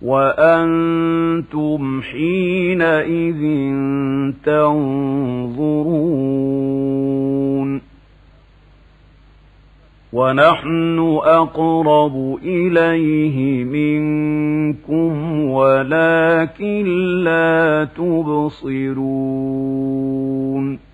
وأنتم حينئذ تنظرون ونحن أقرب إليه منكم ولكن لا تبصرون